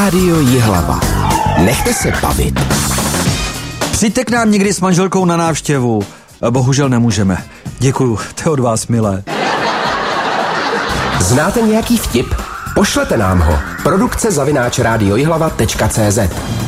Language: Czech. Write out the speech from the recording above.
Rádio Jihlava. Nechte se bavit. Přijďte k nám někdy s manželkou na návštěvu. Bohužel nemůžeme. Děkuju, to je od vás milé. Znáte nějaký vtip? Pošlete nám ho. Produkce @radiojihlava.cz